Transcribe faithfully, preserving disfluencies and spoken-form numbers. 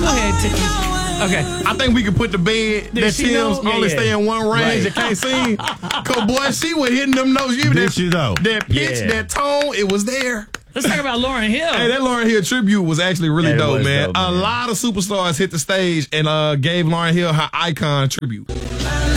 ahead, Tim. Okay. I think we can put the bed Did that she Tim's know? Yeah, only yeah. stay in one range Right. and can't sing. Cause boy, she was hitting them notes. You Did that, she though? that pitch, Yeah. that tone, it was there. Let's talk about Lauryn Hill. Hey, that Lauryn Hill tribute was actually really It dope, was man. dope, A man. lot of superstars hit the stage and uh, gave Lauryn Hill her icon tribute.